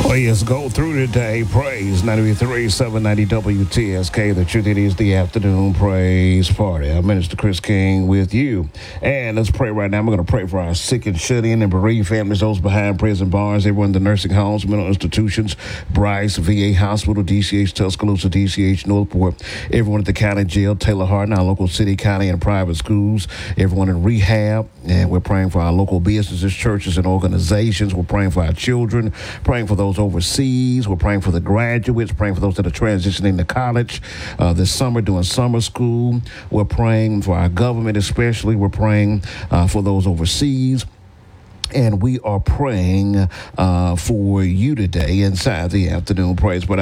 Let's go through today. Praise 93.790 WTSK. The truth, it is the afternoon praise party. I'm Minister Chris King with you. And let's pray right now. We're going to pray for our sick and shut-in and bereaved families, those behind prison bars, everyone in the nursing homes, mental institutions, Bryce, VA Hospital, DCH Tuscaloosa, DCH Northport, everyone at the county jail, Taylor Hardin, our local city, county, and private schools, everyone in rehab. And we're praying for our local businesses, churches, and organizations. We're praying for our children, praying for those overseas. We're praying for the graduates, praying for those that are transitioning to college this summer, doing summer school. We're praying for our government especially. We're praying for those overseas. And we are praying for you today inside the afternoon praise. But